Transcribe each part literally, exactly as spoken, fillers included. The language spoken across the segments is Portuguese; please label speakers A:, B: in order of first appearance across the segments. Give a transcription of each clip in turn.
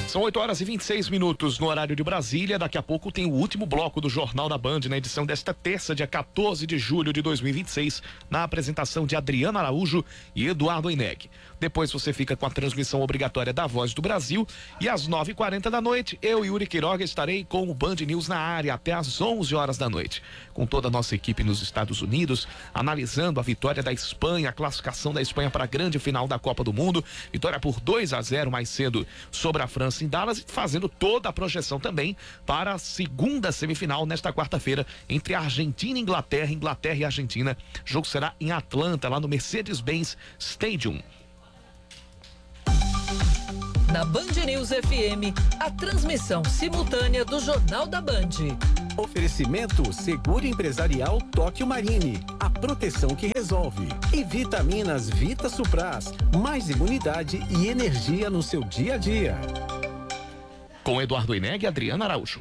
A: São oito horas e vinte e seis minutos no horário de Brasília. Daqui a pouco tem o último bloco do Jornal da Band, na edição desta terça, dia quatorze de julho de dois mil e vinte e seis, na apresentação de Adriano Araújo e Eduardo Oineg. Depois você fica com a transmissão obrigatória da Voz do Brasil e às nove e quarenta da noite, eu, Yuri Quiroga, estarei com o Band News na área até às onze horas da noite, com toda a nossa equipe nos Estados Unidos, analisando a vitória da Espanha, a classificação da Espanha para a grande final da Copa do Mundo, vitória por dois a zero mais cedo sobre a França em Dallas, fazendo toda a projeção também para a segunda semifinal nesta quarta-feira entre a Argentina e Inglaterra, Inglaterra e Argentina. O jogo será em Atlanta, lá no Mercedes-Benz Stadium.
B: Na Band News F M, a transmissão simultânea do Jornal da Band.
C: Oferecimento Seguro Empresarial Tóquio Marine, a proteção que resolve. E vitaminas Vita Supras, mais imunidade e energia no seu dia a dia.
A: Com Eduardo Oineg e Adriano Araújo.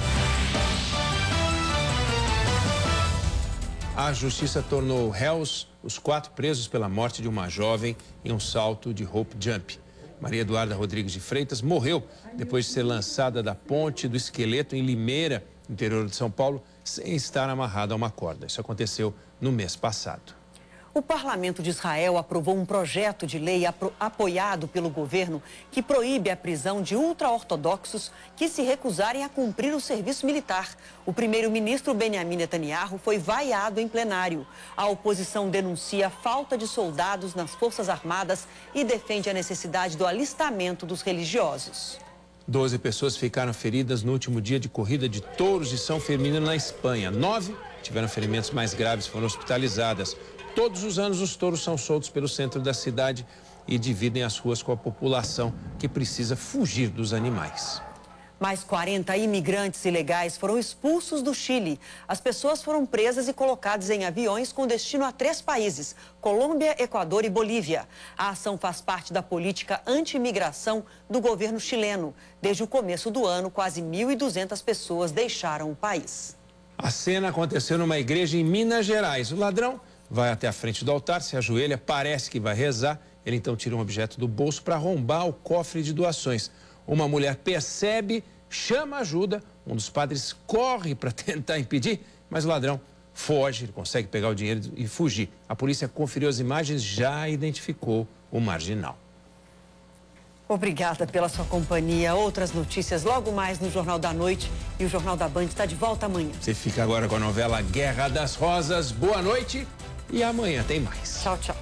D: A justiça tornou réus os quatro presos pela morte de uma jovem em um salto de rope jump. Maria Eduarda Rodrigues de Freitas morreu depois de ser lançada da ponte do Esqueleto em Limeira, interior de São Paulo, sem estar amarrada a uma corda. Isso aconteceu no mês passado.
E: O Parlamento de Israel aprovou um projeto de lei apoiado pelo governo que proíbe a prisão de ultra-ortodoxos que se recusarem a cumprir o serviço militar. O primeiro-ministro Benjamin Netanyahu foi vaiado em plenário. A oposição denuncia a falta de soldados nas Forças Armadas e defende a necessidade do alistamento dos religiosos.
D: Doze pessoas ficaram feridas no último dia de corrida de touros de São Firmino na Espanha. Nove tiveram ferimentos mais graves, foram hospitalizadas. Todos os anos os touros são soltos pelo centro da cidade e dividem as ruas com a população que precisa fugir dos animais.
E: Mais quarenta imigrantes ilegais foram expulsos do Chile. As pessoas foram presas e colocadas em aviões com destino a três países: Colômbia, Equador e Bolívia. A ação faz parte da política anti-imigração do governo chileno. Desde o começo do ano, quase mil e duzentas pessoas deixaram o país.
D: A cena aconteceu numa igreja em Minas Gerais. O ladrão vai até a frente do altar, se ajoelha, parece que vai rezar. Ele então tira um objeto do bolso para arrombar o cofre de doações. Uma mulher percebe, chama ajuda, um dos padres corre para tentar impedir, mas o ladrão foge, ele consegue pegar o dinheiro e fugir. A polícia conferiu as imagens, já identificou o marginal.
E: Obrigada pela sua companhia. Outras notícias logo mais no Jornal da Noite, e o Jornal da Band está de volta amanhã.
D: Você fica agora com a novela Guerra das Rosas. Boa noite e amanhã tem mais.
E: Tchau, tchau.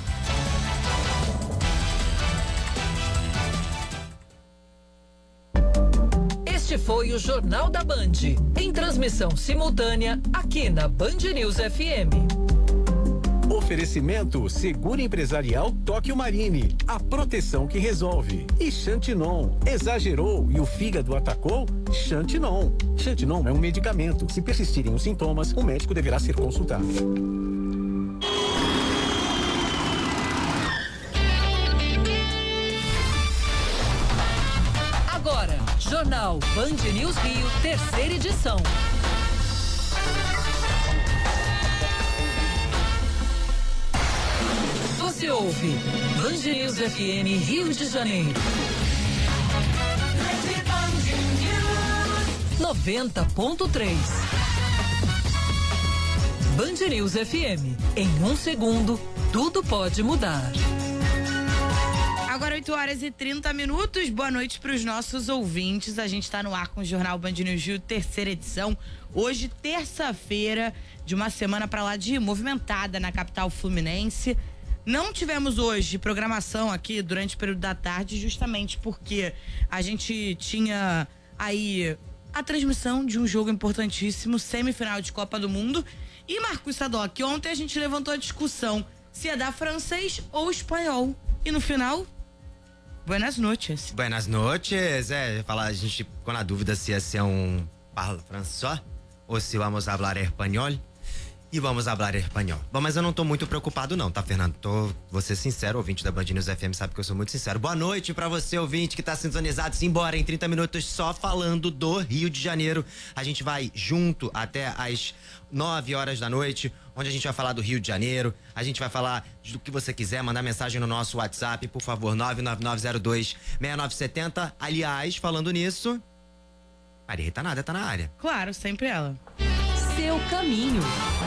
B: Este foi o Jornal da Band, em transmissão simultânea aqui na Band News F M.
C: Oferecimento Seguro Empresarial Tóquio Marine, a proteção que resolve. E Xantinon, exagerou e o fígado atacou? Xantinon. Xantinon é um medicamento. Se persistirem os sintomas, o médico deverá ser consultado.
B: Agora, Jornal Band News Rio, terceira edição. Você ouve Band News F M Rio de Janeiro. noventa ponto três. Band News F M. Em um segundo, tudo pode mudar.
F: Agora oito horas e trinta minutos. Boa noite para os nossos ouvintes. A gente está no ar com o Jornal Band News Rio, terceira edição. Hoje, terça-feira, de uma semana para lá de movimentada na capital fluminense. Não tivemos hoje programação aqui durante o período da tarde, justamente porque a gente tinha aí a transmissão de um jogo importantíssimo, semifinal de Copa do Mundo. E Marcos Sadoc, ontem a gente levantou a discussão se ia dar francês ou espanhol. E no final, buenas noches.
G: Buenas noches. É, falar, a gente ficou na dúvida se ia ser um parla francês ou se vamos falar espanhol. E vamos falar espanhol. Bom, mas eu não tô muito preocupado não, tá, Fernando? Tô, vou ser sincero, ouvinte da Band News F M sabe que eu sou muito sincero. Boa noite pra você, ouvinte, que tá sintonizado. Simbora, em trinta minutos só falando do Rio de Janeiro. A gente vai junto até às nove horas da noite, onde a gente vai falar do Rio de Janeiro. A gente vai falar do que você quiser, mandar mensagem no nosso WhatsApp, por favor, nove nove nove zero dois seis nove sete zero. Aliás, falando nisso, Maria Rita Nada tá na área.
F: Claro, sempre ela.
B: Seu caminho.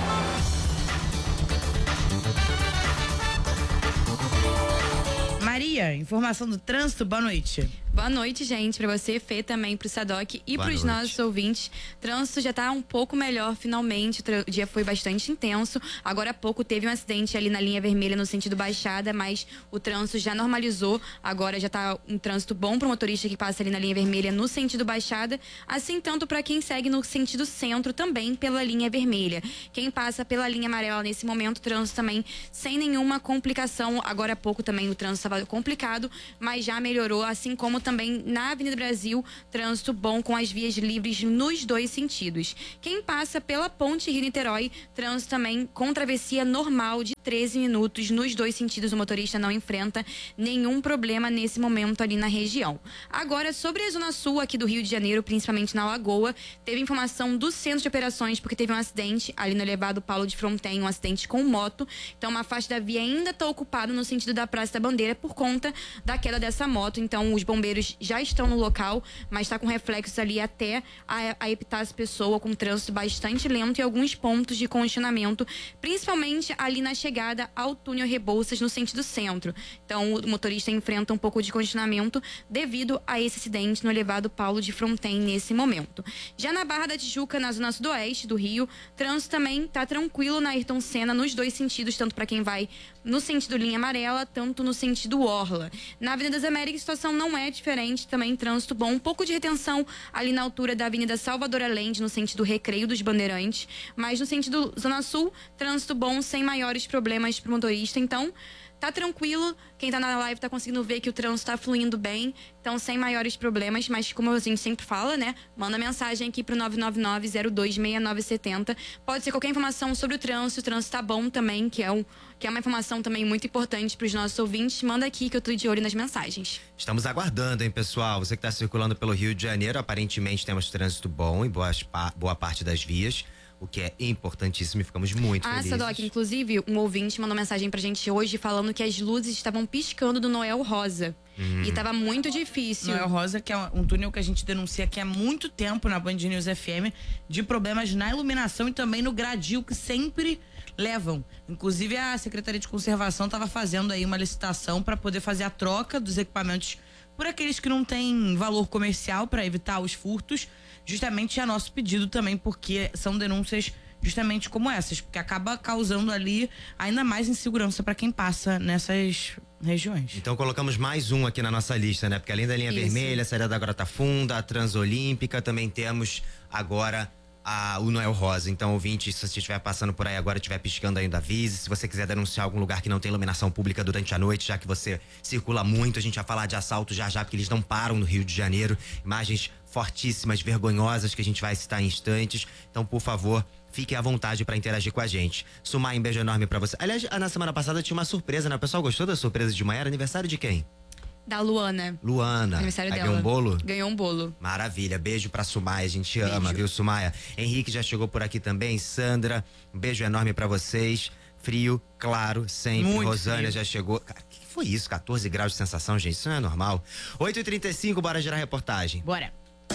F: Maria, informação do trânsito, boa noite.
H: Boa noite, gente, para você, Fê, também pro Sadoc e para os nossos ouvintes. Trânsito já tá um pouco melhor, finalmente. O dia foi bastante intenso. Agora há pouco teve um acidente ali na linha vermelha no sentido Baixada, mas o trânsito já normalizou. Agora já tá um trânsito bom pro motorista que passa ali na linha vermelha no sentido Baixada, assim tanto para quem segue no sentido centro também pela linha vermelha. Quem passa pela linha amarela nesse momento, trânsito também sem nenhuma complicação. Agora há pouco também o trânsito estava complicado, mas já melhorou, assim como também na Avenida Brasil, trânsito bom com as vias livres nos dois sentidos. Quem passa pela Ponte Rio-Niterói, trânsito também com travessia normal de treze minutos nos dois sentidos. O motorista não enfrenta nenhum problema nesse momento ali na região. Agora, sobre a Zona Sul aqui do Rio de Janeiro, principalmente na Lagoa, teve informação do Centro de Operações porque teve um acidente ali no elevado Paulo de Fronten, um acidente com moto. Então, uma faixa da via ainda está ocupada no sentido da Praça da Bandeira por conta da queda dessa moto. Então, os bombeiros já estão no local, mas está com reflexos ali até a, a Epitácio Pessoa, com trânsito bastante lento e alguns pontos de congestionamento, principalmente ali na chegada ao túnel Rebouças no sentido centro. Então, o motorista enfrenta um pouco de congestionamento devido a esse acidente no elevado Paulo de Fronten nesse momento. Já na Barra da Tijuca, na zona sudoeste do Rio, trânsito também está tranquilo na Ayrton Senna nos dois sentidos, tanto para quem vai no sentido linha amarela, tanto no sentido orla. Na Avenida das Américas, a situação não é diferente, também trânsito bom, um pouco de retenção ali na altura da Avenida Salvador Allende, no sentido Recreio dos Bandeirantes, mas no sentido Zona Sul, trânsito bom, sem maiores problemas para o motorista. Então, tá tranquilo, quem tá na live tá conseguindo ver que o trânsito tá fluindo bem, então sem maiores problemas, mas como a gente sempre fala, né, manda mensagem aqui pro nove nove nove zero dois seis nove sete zero, pode ser qualquer informação sobre o trânsito, o trânsito tá bom também, que é, um, que é uma informação também muito importante pros nossos ouvintes, manda aqui que eu tô de olho nas mensagens.
G: Estamos aguardando, hein, pessoal, você que tá circulando pelo Rio de Janeiro, aparentemente temos trânsito bom em boas, boa parte das vias, o que é importantíssimo e ficamos muito
H: ah,
G: felizes.
H: Ah, Sadoc, inclusive, um ouvinte mandou mensagem pra gente hoje falando que as luzes estavam piscando do Noel Rosa. Hum. E tava muito difícil.
F: Noel Rosa, que é um túnel que a gente denuncia aqui há muito tempo na Band News F M, de problemas na iluminação e também no gradil, que sempre levam. Inclusive, a Secretaria de Conservação estava fazendo aí uma licitação para poder fazer a troca dos equipamentos por aqueles que não têm valor comercial para evitar os furtos. Justamente é nosso pedido também, porque são denúncias justamente como essas, porque acaba causando ali ainda mais insegurança para quem passa nessas regiões.
G: Então colocamos mais um aqui na nossa lista, né? Porque além da linha
H: Isso.
G: vermelha, a saída da Grota Funda, a Transolímpica, também temos agora a, o Noel Rosa. Então, ouvinte, se você estiver passando por aí agora, estiver piscando ainda, avise. Se você quiser denunciar algum lugar que não tem iluminação pública durante a noite, já que você circula muito, a gente vai falar de assalto já já, porque eles não param no Rio de Janeiro. Imagens fortíssimas, vergonhosas, que a gente vai citar em instantes. Então, por favor, fique à vontade para interagir com a gente. Sumar, um beijo enorme para você. Aliás, na semana passada tinha uma surpresa, né? O pessoal gostou da surpresa de manhã? Era aniversário de quem?
H: Da Luana.
G: Luana.
H: Aniversário
G: Aí
H: dela.
G: ganhou um bolo?
H: Ganhou um bolo.
G: Maravilha. Beijo pra Sumaia. A gente
H: Beijo.
G: ama, viu, Sumaia? Henrique já chegou por aqui também. Sandra, um beijo enorme pra vocês. Frio, claro, sempre.
F: Muito
G: Rosânia
F: frio.
G: já chegou. Cara, o que foi isso? quatorze graus de sensação, gente. Isso não é normal. oito e trinta e cinco, bora gerar reportagem.
F: Bora.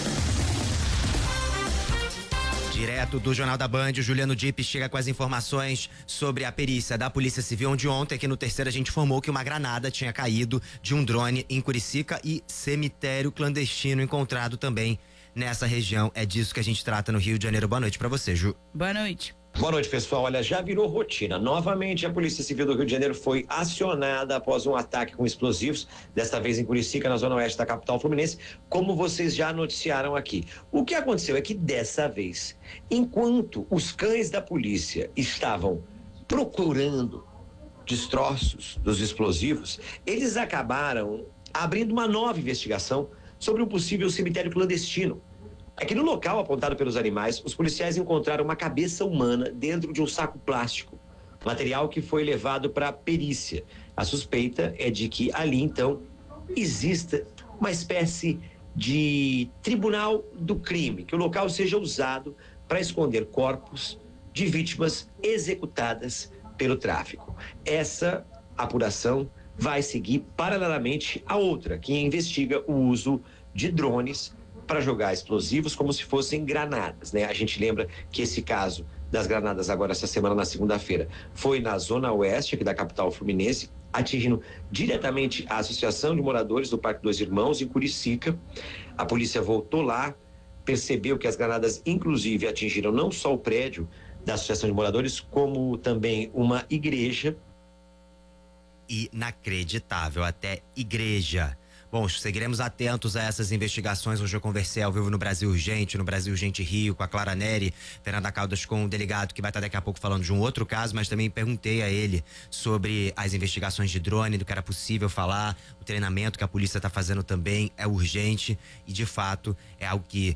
G: Direto do Jornal da Band, o Juliano Dipp chega com as informações sobre a perícia da Polícia Civil, onde ontem, aqui no Terceiro, a gente informou que uma granada tinha caído de um drone em Curicica e cemitério clandestino encontrado também nessa região. É disso que a gente trata no Rio de Janeiro. Boa noite pra você, Ju.
F: Boa noite.
I: Boa noite, pessoal. Olha, já virou rotina. Novamente, a Polícia Civil do Rio de Janeiro foi acionada após um ataque com explosivos, desta vez em Curicica, na zona oeste da capital fluminense, como vocês já noticiaram aqui. O que aconteceu é que, dessa vez, enquanto os cães da polícia estavam procurando destroços dos explosivos, eles acabaram abrindo uma nova investigação sobre um possível cemitério clandestino. Aqui no local apontado pelos animais, os policiais encontraram uma cabeça humana dentro de um saco plástico, material que foi levado para perícia. A suspeita é de que ali, então, exista uma espécie de tribunal do crime, que o local seja usado para esconder corpos de vítimas executadas pelo tráfico. Essa apuração vai seguir paralelamente a outra, que investiga o uso de drones para jogar explosivos como se fossem granadas, né? A gente lembra que esse caso das granadas agora essa semana, na segunda-feira, foi na zona oeste aqui da capital fluminense, atingindo diretamente a Associação de Moradores do Parque Dois Irmãos, em Curicica. A polícia voltou lá, percebeu que as granadas, inclusive, atingiram não só o prédio da Associação de Moradores, como também uma igreja.
G: Inacreditável, até igreja. Bom, seguiremos atentos a essas investigações. Hoje eu conversei ao vivo no Brasil Urgente, no Brasil Urgente Rio, com a Clara Neri, Fernanda Caldas, com o delegado, que vai estar daqui a pouco falando de um outro caso, mas também perguntei a ele sobre as investigações de drone, do que era possível falar, o treinamento que a polícia está fazendo também é urgente e, de fato, é algo que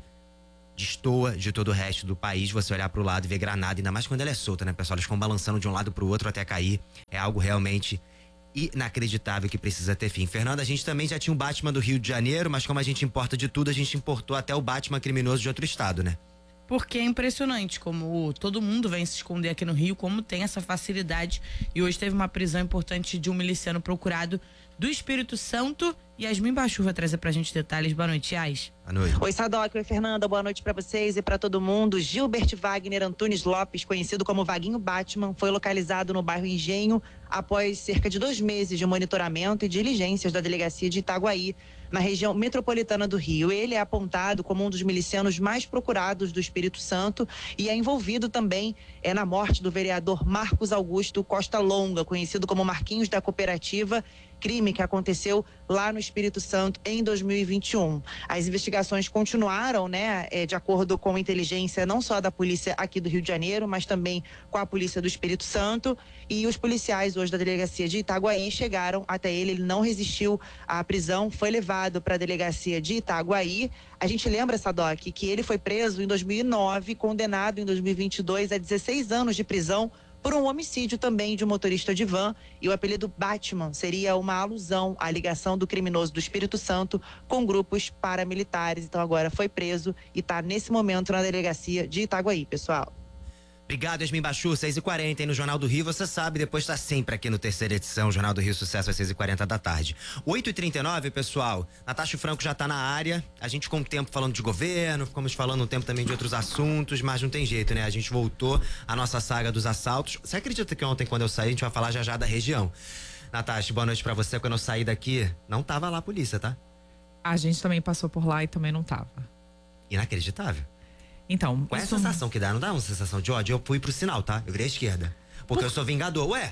G: destoa de todo o resto do país. Você olhar para o lado e ver granada, ainda mais quando ela é solta, né, pessoal? Eles ficam balançando de um lado para o outro até cair. É algo realmente inacreditável que precisa ter fim. Fernanda, a gente também já tinha um Batman do Rio de Janeiro, mas como a gente importa de tudo, a gente importou até o Batman criminoso de outro estado, né?
F: Porque é impressionante como todo mundo vem se esconder aqui no Rio, como tem essa facilidade. E hoje teve uma prisão importante de um miliciano procurado do Espírito Santo. Yasmin Bachur vai trazer pra gente detalhes. Boa noite, Yas.
G: Boa noite.
J: Oi, Sadoc, oi, Fernanda. Boa noite pra vocês e pra todo mundo. Gilbert Wagner Antunes Lopes, conhecido como Vaguinho Batman, foi localizado no bairro Engenho após cerca de dois meses de monitoramento e diligências da delegacia de Itaguaí, na região metropolitana do Rio. Ele é apontado como um dos milicianos mais procurados do Espírito Santo e é envolvido também é, na morte do vereador Marcos Augusto Costa Longa, conhecido como Marquinhos da Cooperativa, crime que aconteceu lá no Espírito Santo em dois mil e vinte e um. As investigações continuaram, né, é, de acordo com a inteligência não só da polícia aqui do Rio de Janeiro, mas também com a polícia do Espírito Santo, e os policiais hoje da delegacia de Itaguaí chegaram até ele, ele não resistiu à prisão, foi levado para a delegacia de Itaguaí. A gente lembra, Sadoc, que ele foi preso em dois mil e nove, condenado em dois mil e vinte e dois a dezesseis anos de prisão por um homicídio também de um motorista de van, e o apelido Batman seria uma alusão à ligação do criminoso do Espírito Santo com grupos paramilitares. Então agora foi preso e está nesse momento na delegacia de Itaguaí, pessoal.
G: Obrigado, Yasmin Bachur, seis e quarenta, hein, no Jornal do Rio, você sabe, depois tá sempre aqui no terceira edição, Jornal do Rio Sucesso às seis e quarenta da tarde. oito e trinta e nove, pessoal, Natasha Franco já tá na área, a gente ficou um tempo falando de governo, ficamos falando um tempo também de outros assuntos, mas não tem jeito, né, a gente voltou à nossa saga dos assaltos. Você acredita que ontem, quando eu saí, a gente vai falar já já da região? Natasha, boa noite pra você. Quando eu saí daqui, não tava lá a polícia, tá?
K: A gente também passou por lá e também não tava.
G: Inacreditável.
K: Então,
G: qual é a
K: isso...
G: sensação que dá? Não dá uma sensação de ódio? Eu fui pro sinal, tá? Eu virei à esquerda. Porque Por... eu sou vingador. Ué,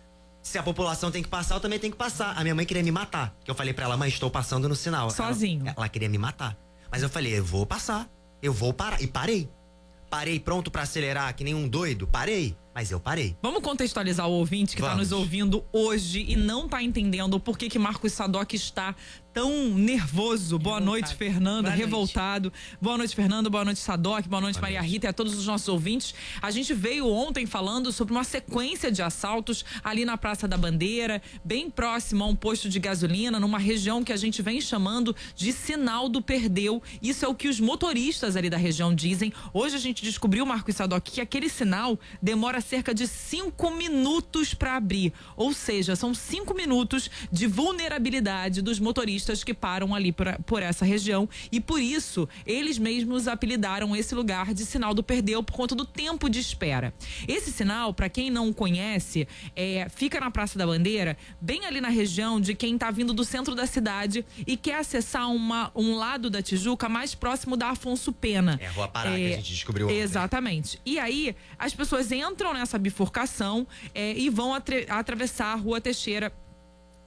G: se a população tem que passar, eu também tenho que passar. A minha mãe queria me matar. Que eu falei pra ela, mãe, estou passando no sinal.
K: Sozinho.
G: Ela, ela queria me matar. Mas eu falei, eu vou passar. Eu vou parar. E parei. Parei pronto pra acelerar, que nem um doido. Parei. Mas eu parei.
K: Vamos contextualizar o ouvinte que Vamos. tá nos ouvindo hoje e não tá entendendo por que que Marcos Sadoc está tão nervoso. Boa revoltado. noite, Fernanda. Boa revoltado. Noite. Boa noite, Fernanda. Boa noite, Sadoc. Boa noite, Boa Maria noite. Rita e a todos os nossos ouvintes. A gente veio ontem falando sobre uma sequência de assaltos ali na Praça da Bandeira, bem próximo a um posto de gasolina, numa região que a gente vem chamando de Sinal do Perdeu. Isso é o que os motoristas ali da região dizem. Hoje a gente descobriu, Marcos Sadoc, que aquele sinal demora cerca de cinco minutos para abrir. Ou seja, são cinco minutos de vulnerabilidade dos motoristas que param ali por, por essa região, e por isso eles mesmos apelidaram esse lugar de Sinal do Perdeu por conta do tempo de espera. Esse sinal, para quem não conhece, é, fica na Praça da Bandeira, bem ali na região de quem tá vindo do centro da cidade e quer acessar uma, um lado da Tijuca mais próximo da Afonso Pena.
G: É a Rua Pará, é, que a gente descobriu ontem.
K: Exatamente. E aí, as pessoas entram nessa bifurcação é, e vão atra- atravessar a Rua Teixeira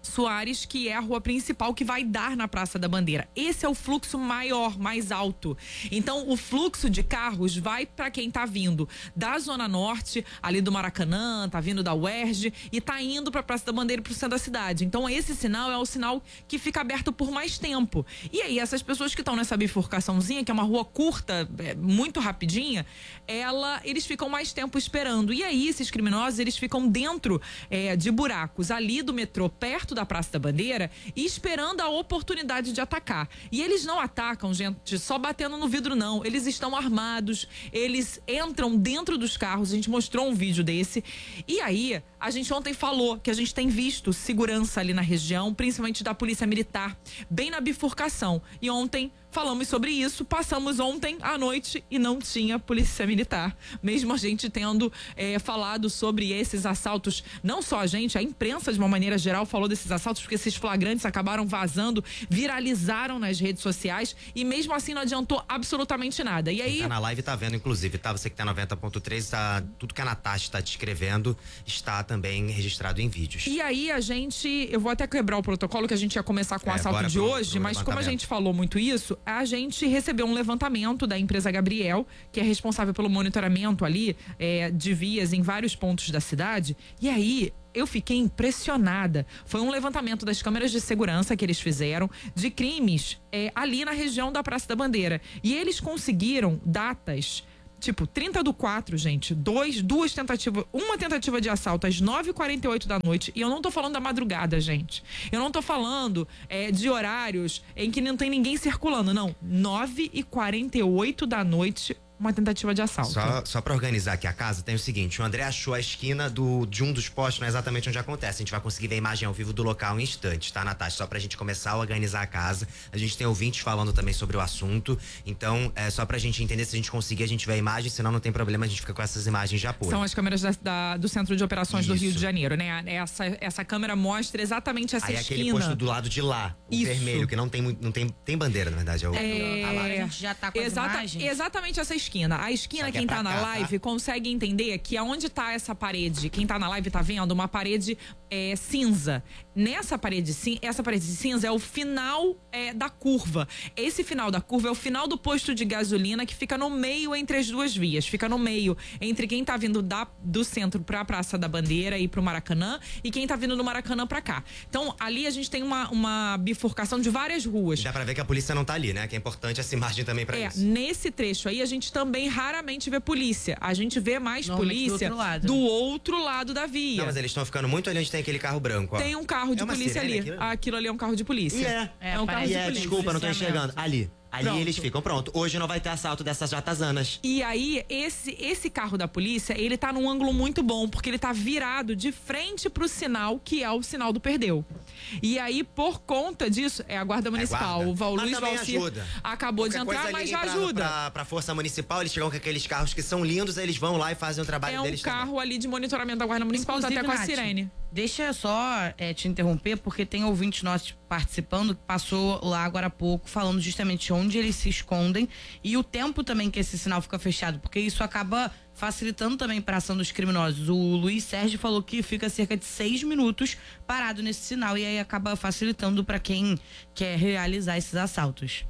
K: Soares, que é a rua principal que vai dar na Praça da Bandeira. Esse é o fluxo maior, mais alto. Então, o fluxo de carros vai para quem tá vindo da Zona Norte, ali do Maracanã, tá vindo da U E R J e tá indo pra Praça da Bandeira e pro centro da cidade. Então, esse sinal é o sinal que fica aberto por mais tempo. E aí, essas pessoas que estão nessa bifurcaçãozinha, que é uma rua curta, é, muito rapidinha, ela, eles ficam mais tempo esperando. E aí, esses criminosos, eles ficam dentro é, de buracos ali do metrô, perto da Praça da Bandeira, e esperando a oportunidade de atacar. E eles não atacam, gente, só batendo no vidro, não. Eles estão armados, eles entram dentro dos carros. A gente mostrou um vídeo desse. E aí, a gente ontem falou que a gente tem visto segurança ali na região, principalmente da Polícia Militar, bem na bifurcação. E ontem falamos sobre isso, passamos ontem à noite e não tinha Polícia Militar. Mesmo a gente tendo é, falado sobre esses assaltos, não só a gente, a imprensa de uma maneira geral falou desses assaltos, porque esses flagrantes acabaram vazando, viralizaram nas redes sociais e mesmo assim não adiantou absolutamente nada. E aí...
G: Quem tá na live tá vendo, inclusive, tá? Você que tá noventa ponto três, tá, tudo que a Natasha tá descrevendo está também registrado em vídeos.
K: E aí a gente, eu vou até quebrar o protocolo que a gente ia começar com o
G: É,
K: assalto
G: bora
K: de
G: pro-
K: hoje,
G: pro
K: mas como a
G: levantamento.
K: gente falou muito isso, a gente recebeu um levantamento da empresa Gabriel, que é responsável pelo monitoramento ali é, de vias em vários pontos da cidade. E aí eu fiquei impressionada. Foi um levantamento das câmeras de segurança que eles fizeram de crimes é, ali na região da Praça da Bandeira. E eles conseguiram datas. Tipo, trinta do quatro, gente, dois, duas tentativas, uma tentativa de assalto às nove e quarenta e oito da noite, e eu não tô falando da madrugada, gente. Eu não tô falando é, de horários em que não tem ninguém circulando, não. nove e quarenta e oito da noite, uma tentativa de assalto.
G: Só, só pra organizar aqui a casa, tem o seguinte: o André achou a esquina do, de um dos postos, não é exatamente onde acontece. A gente vai conseguir ver a imagem ao vivo do local em instantes, tá, Natasha? Só pra gente começar a organizar a casa. A gente tem ouvintes falando também sobre o assunto. Então, é só pra gente entender, se a gente conseguir, a gente vê a imagem, senão não tem problema, a gente fica com essas imagens de apoio.
K: São as câmeras da, da- do Centro de Operações do Rio
G: Isso.
K: de Janeiro, né? Essa, essa câmera mostra exatamente essa
G: Aí
K: esquina.
G: aquele posto do lado de lá, o
K: Isso.
G: vermelho, que não tem muito, não tem, tem bandeira, na verdade. É o,
K: É,
F: Agora a gente já tá com as
K: exata-
F: imagens.
K: Exatamente essa esquina. A esquina,
G: Só que
K: quem
G: é
K: tá
G: pra
K: na
G: cá,
K: live
G: tá?
K: consegue entender que aonde tá essa parede, quem tá na live tá vendo uma parede é, cinza. Nessa parede cinza, essa parede cinza é o final é, da curva. Esse final da curva é o final do posto de gasolina que fica no meio entre as duas vias. Fica no meio entre quem tá vindo da, do centro pra Praça da Bandeira e pro Maracanã e quem tá vindo do Maracanã pra cá. Então, ali a gente tem uma, uma bifurcação de várias ruas.
G: Dá pra ver que a polícia não tá ali, né? Que é importante essa imagem também pra
K: É,
G: isso.
K: nesse trecho aí a gente também raramente vê polícia. A gente vê mais
F: Normalmente do
K: polícia
F: outro lado.
K: do outro lado da via.
G: Não, mas eles estão ficando muito ali onde tem aquele carro branco, ó.
K: Tem um carro de
G: É uma
K: polícia
G: sirene
K: ali.
G: aquilo?
K: Aquilo ali é um carro de polícia.
G: E é.
F: É,
K: um carro
F: parece
K: de
G: E é,
K: polícia.
G: desculpa, não tô
F: policiamento.
G: enxergando. Ali. Ali
K: Pronto.
G: eles ficam. Pronto. Hoje não vai ter assalto dessas jatazanas.
K: E aí, esse, esse carro da polícia, ele tá num ângulo muito bom, porque ele tá virado de frente pro sinal, que é o sinal do perdeu. E aí, por conta disso, é a Guarda Municipal.
G: guarda.
K: O Val
G: Mas
K: Luiz
G: também
K: Valcir
G: ajuda.
K: acabou de
G: Qualquer
K: entrar,
G: coisa,
K: mas
G: liguem
K: já
G: pra,
K: ajuda.
G: Pra, pra Força Municipal, eles chegam com aqueles carros que são lindos, aí eles vão lá e fazem o trabalho
K: É um
G: deles também.
K: carro ali de monitoramento da Guarda Municipal, tá até com a
F: Nath,
K: sirene.
F: Deixa eu só é, te interromper, porque tem ouvintes nossos participando que passou lá agora há pouco, falando justamente onde eles se escondem e o tempo também que esse sinal fica fechado, porque isso acaba facilitando também para a ação dos criminosos. O Luiz Sérgio falou que fica cerca de seis minutos parado nesse sinal e aí acaba facilitando para quem quer realizar esses assaltos.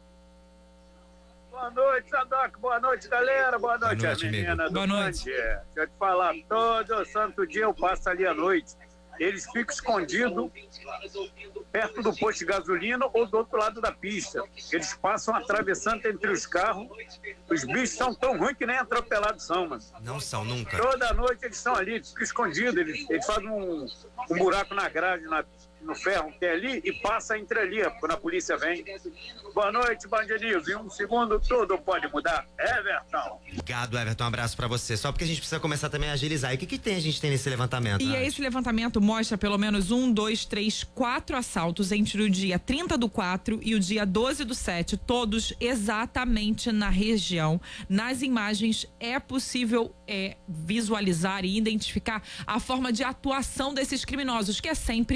L: Boa noite, Sadoc. Boa noite, galera. Boa noite,
G: noite,
L: a menina
G: amigo.
L: do
K: Boa noite.
L: Band. Deixa eu te falar, todo santo dia eu passo ali à noite. Eles ficam escondidos perto do posto de gasolina ou do outro lado da pista. Eles passam atravessando entre os carros. Os bichos são tão ruins que nem atropelados são, mano.
G: Não são, nunca.
L: Toda noite eles estão ali, ficam escondidos. Eles, eles fazem um, um buraco na grade, na, no ferro que é ali, e passa entre ali, quando a polícia vem. Boa noite, Band News. Em um segundo, tudo pode mudar. Everton.
G: Obrigado, Everton. Um abraço pra você. Só porque a gente precisa começar também a agilizar. E o que, que tem a gente tem nesse levantamento?
K: E
G: Nath?
K: esse levantamento mostra pelo menos um, dois, três, quatro assaltos entre o dia trinta do quatro e o dia doze do sete, todos exatamente na região. Nas imagens é possível é, visualizar e identificar a forma de atuação desses criminosos, que é sempre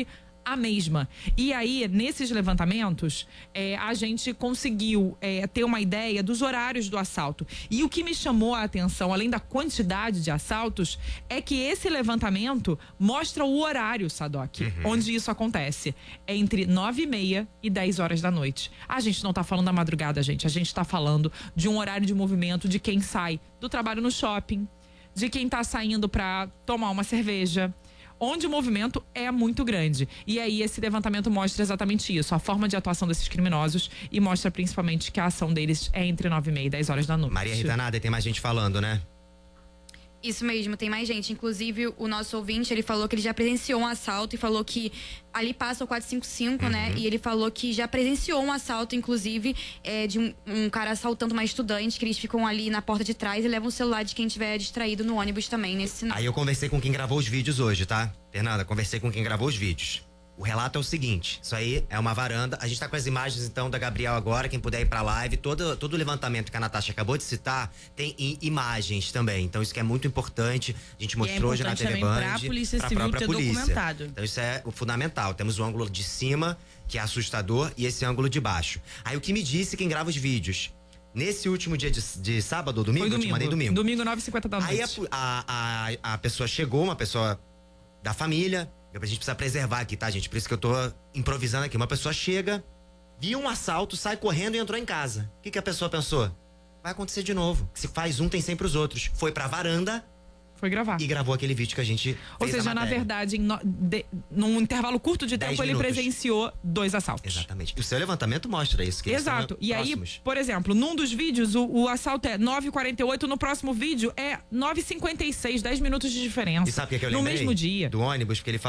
K: a mesma. E aí, nesses levantamentos, é, a gente conseguiu é, ter uma ideia dos horários do assalto. E o que me chamou a atenção, além da quantidade de assaltos, é que esse levantamento mostra o horário, Sadoc, uhum. onde isso acontece. É entre nove e meia e dez horas da noite. A gente não tá falando da madrugada, gente. A gente tá falando de um horário de movimento de quem sai do trabalho no shopping, de quem tá saindo para tomar uma cerveja, onde o movimento é muito grande. E aí esse levantamento mostra exatamente isso, a forma de atuação desses criminosos, e mostra principalmente que a ação deles é entre nove e meia e dez horas da noite.
G: Maria Rita Nada, tem mais gente falando, né?
H: Isso mesmo, tem mais gente. Inclusive, o nosso ouvinte, ele falou que ele já presenciou um assalto e falou que ali passa o quatrocentos e cinquenta e cinco, uhum. né? E ele falou que já presenciou um assalto, inclusive, é, de um, um cara assaltando uma estudante, que eles ficam ali na porta de trás e levam o celular de quem estiver distraído no ônibus também, nesse sinal.
G: Aí eu conversei com quem gravou os vídeos hoje, tá? Fernanda, conversei com quem gravou os vídeos. O relato é o seguinte, isso aí é uma varanda, a gente tá com as imagens então da Gabriel agora, quem puder ir pra live, todo, todo o levantamento que a Natasha acabou de citar tem i- imagens também, então isso que é muito importante, a gente mostrou
F: é
G: hoje na T V Band,
F: pra Polícia
G: pra
F: Civil
G: própria
F: ter
G: polícia.
F: documentado.
G: Então isso é o fundamental, temos o ângulo de cima, que é assustador, e esse ângulo de baixo. Aí o que me disse quem grava os vídeos, nesse último dia de, de sábado ou domingo,
K: Foi domingo,
G: eu te mandei domingo.
K: Domingo, nove e cinquenta da noite.
G: Aí a, a, a, a pessoa chegou, uma pessoa da família, a gente precisa preservar aqui, tá, gente? Por isso que eu tô improvisando aqui. Uma pessoa chega, viu um assalto, sai correndo e entrou em casa. O que, que a pessoa pensou? Vai acontecer de novo. Se faz um, tem sempre os outros. Foi pra varanda.
K: Foi gravar.
G: E gravou aquele vídeo que a gente
K: Ou
G: fez.
K: seja, na verdade, em no, de, num intervalo curto de tempo, ele
G: minutos.
K: presenciou dois assaltos.
G: Exatamente. E o seu levantamento mostra isso. Que
K: Exato. E
G: próximos.
K: aí, por exemplo, num dos vídeos, o, o assalto é nove e quarenta e oito, no próximo vídeo é nove e cinquenta e seis, dez minutos de diferença.
G: E sabe o que, que eu
K: no
G: lembrei?
K: mesmo dia.
G: Do ônibus, porque ele